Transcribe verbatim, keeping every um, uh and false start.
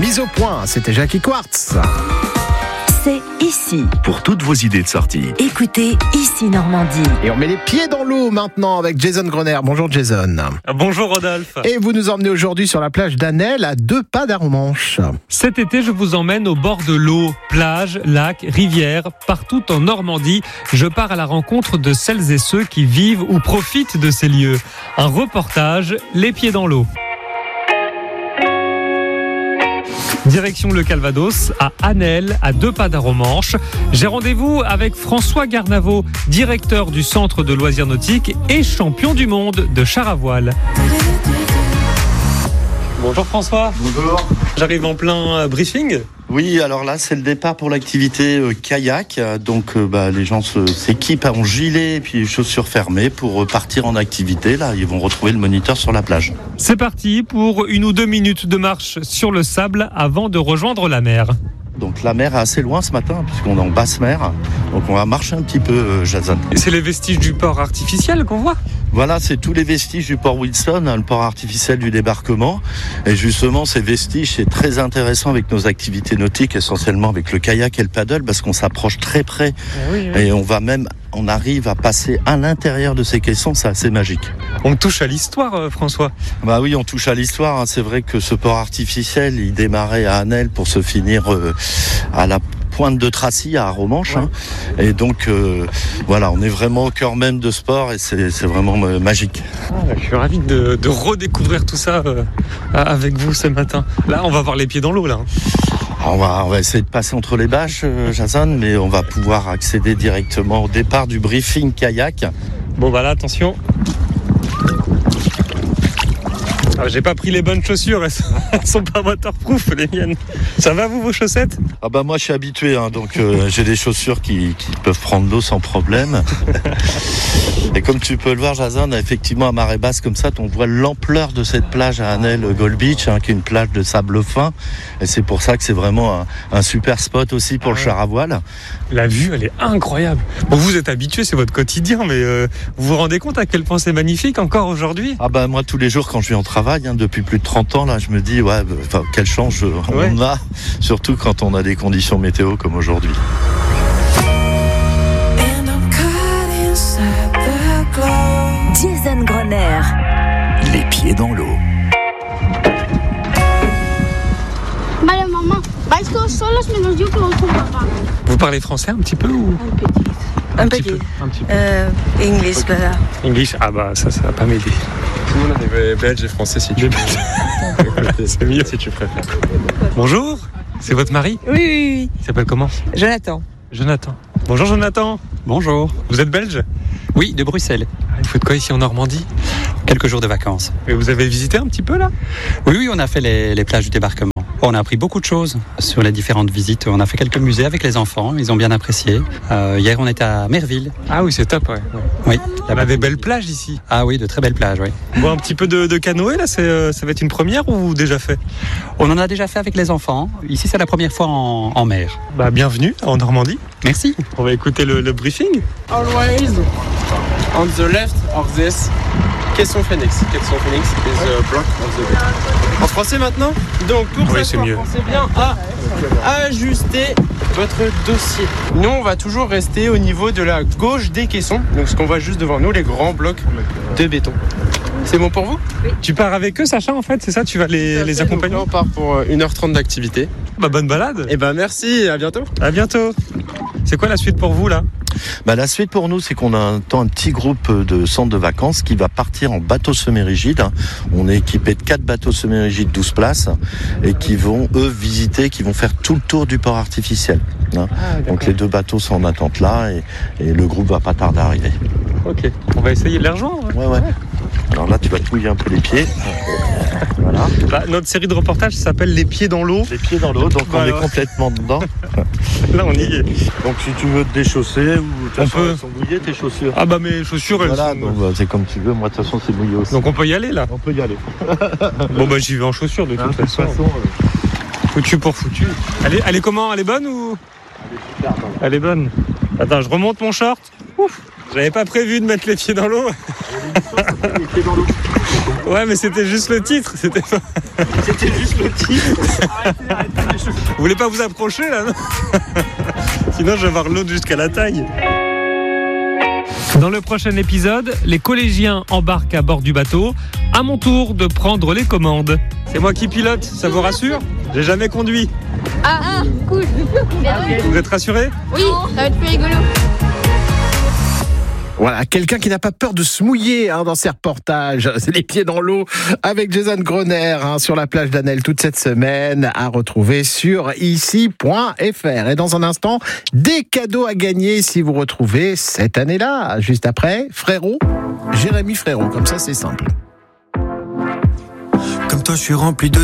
Mise au point, c'était Jackie Quartz. C'est ici. Pour toutes vos idées de sortie. Écoutez Ici Normandie. Et on met les pieds dans l'eau maintenant avec Jason Grenier. Bonjour Jason. Bonjour Rodolphe. Et vous nous emmenez aujourd'hui sur la plage d'Anelle à deux pas d'Arromanches. Cet été, je vous emmène au bord de l'eau. Plage, lacs, rivières, partout en Normandie. Je pars à la rencontre de celles et ceux qui vivent ou profitent de ces lieux. Un reportage, les pieds dans l'eau. Direction le Calvados, à Anelle, à deux pas d'Arromanches. J'ai rendez-vous avec François Garnavot, directeur du centre de loisirs nautiques et champion du monde de char à voile. Bonjour François. Bonjour. J'arrive en plein briefing. Oui, alors là, c'est le départ pour l'activité euh, kayak. Donc, euh, bah, les gens se, s'équipent en gilet et puis chaussures fermées pour partir en activité. Là, ils vont retrouver le moniteur sur la plage. C'est parti pour une ou deux minutes de marche sur le sable avant de rejoindre la mer. Donc, la mer est assez loin ce matin puisqu'on est en basse mer. Donc, on va marcher un petit peu, euh, Jason. Et c'est les vestiges du port artificiel qu'on voit. Voilà, c'est tous les vestiges du port Wilson, hein, le port artificiel du débarquement. Et justement, ces vestiges, c'est très intéressant avec nos activités nautiques, essentiellement avec le kayak et le paddle, parce qu'on s'approche très près. Oui, oui. Et on va même, on arrive à passer à l'intérieur de ces caissons, c'est assez magique. On touche à l'histoire, euh, François. Bah oui, on touche à l'histoire. Hein. C'est vrai que ce port artificiel, il démarrait à Anelle pour se finir euh, à la pointe de Tracy à Arromanches. Ouais. Hein. Et donc, euh, voilà, on est vraiment au cœur même de ce port et c'est, c'est vraiment euh, magique. Ah, je suis ravi de, de redécouvrir tout ça euh, avec vous ce matin. Là, on va avoir les pieds dans l'eau, là. On va, on va essayer de passer entre les bâches, euh, Jason, mais on va pouvoir accéder directement au départ du briefing kayak. Bon, bah là, attention. Ah, j'ai pas pris les bonnes chaussures, elles sont, elles sont pas waterproof les miennes. Ça va vous vos chaussettes ? Ah bah moi je suis habitué, hein, donc euh, j'ai des chaussures qui, qui peuvent prendre l'eau sans problème. Et comme tu peux le voir, Jason, effectivement à marée basse comme ça, on voit l'ampleur de cette plage à Anelle Gold Beach, hein, qui est une plage de sable fin. Et c'est pour ça que c'est vraiment un, un super spot aussi pour ah ouais. le char à voile. La vue, elle est incroyable. Bon, vous êtes habitué, c'est votre quotidien, mais euh, vous vous rendez compte à quel point c'est magnifique encore aujourd'hui ? Ah bah moi tous les jours quand je vais en travail, hein, depuis plus de trente ans, là, je me dis ouais, bah, quelle chance on ouais. a, surtout quand on a des conditions météo comme aujourd'hui. Jason Grenier. Les pieds dans l'eau. Vale, mamá, vais todos solos menos yo que voy con papá. Vous parlez français un petit peu ou Un un petit, petit peu, un petit peu. Euh, English, okay. voilà. English, ah bah ça, ça va pas m'aider. Nous on est belge et français si tu veux. C'est mieux si tu préfères. Bonjour, c'est votre mari ? Oui, oui, oui. Il s'appelle comment ? Jonathan. Jonathan. Bonjour Jonathan. Bonjour. Vous êtes belge ? Oui, de Bruxelles. Vous faites quoi ici en Normandie ? Quelques jours de vacances. Et vous avez visité un petit peu là ? Oui, oui, on a fait les, les plages du débarquement. On a appris beaucoup de choses sur les différentes visites. On a fait quelques musées avec les enfants, ils ont bien apprécié. Euh, hier, on était à Merville. Ah oui, c'est top, ouais. Oui. Il y a des belles plages ici. Ah oui, de très belles plages, oui. Bon, un petit peu de, de canoë là, c'est, euh, ça va être une première ou déjà fait ? On en a déjà fait avec les enfants. Ici, c'est la première fois en, en mer. Bah, bienvenue en Normandie. Merci. On va écouter le, le briefing. Always on the left of this caisson phoenix. Caisson phoenix is a block of the bed. En français maintenant. Donc pour oui, s'asseoir, pensez bien à ajuster votre dossier. Nous, on va toujours rester au niveau de la gauche des caissons. Donc ce qu'on voit juste devant nous, les grands blocs de béton. C'est bon pour vous ? Oui. Tu pars avec eux, Sacha, en fait, c'est ça ? Tu vas les, les accompagner ? On part pour une heure trente d'activité. Bah, bonne balade. Et bah merci, à bientôt. À bientôt. C'est quoi la suite pour vous là ? Bah, la suite pour nous, c'est qu'on a un, un petit groupe de centres de vacances qui va partir en bateau semi-rigide. On est équipé de quatre bateaux semi-rigides, douze places, et qui vont, eux, visiter, qui vont faire tout le tour du port artificiel. Hein. Ah, donc les deux bateaux sont en attente là, et, et le groupe va pas tarder à arriver. Ok, on va essayer de les rejoindre. Ouais, ouais. Alors là, tu vas te mouiller un peu les pieds. Voilà. Bah, notre série de reportages s'appelle Les pieds dans l'eau. Les pieds dans l'eau, donc voilà. On est complètement dedans. Là, on y est. Donc si tu veux te déchausser ou on peut. Elles sont mouillées tes chaussures. Ah bah mes chaussures elles voilà, sont... donc, bah, c'est comme tu veux, moi de toute façon c'est mouillé aussi. Donc on peut y aller là. On peut y aller. Bon bah j'y vais en chaussures de toute hein, façon. façon euh... Foutu pour foutu. Elle est, elle est comment ? Elle est bonne ou ? Elle est super bonne. Elle est bonne. Attends, je remonte mon short. Ouf. J'avais pas prévu de mettre les pieds dans l'eau. Ouais, mais c'était juste le titre. C'était, pas... C'était juste le titre. Vous voulez pas vous approcher là, non? Sinon, je vais avoir l'autre jusqu'à la taille. Dans le prochain épisode, les collégiens embarquent à bord du bateau. À mon tour de prendre les commandes. C'est moi qui pilote, ça vous rassure? J'ai jamais conduit. Ah, ah, cool. Vous êtes rassurés? Oui, ça va être plus rigolo. Voilà, quelqu'un qui n'a pas peur de se mouiller hein, dans ses reportages. C'est les pieds dans l'eau avec Jason Groner hein, sur la plage d'Anelle toute cette semaine à retrouver sur ici point f r. Et dans un instant, des cadeaux à gagner si vous retrouvez cette année-là. Juste après, Frérot, Jérémy Frérot, comme ça c'est simple. Comme toi, je suis rempli de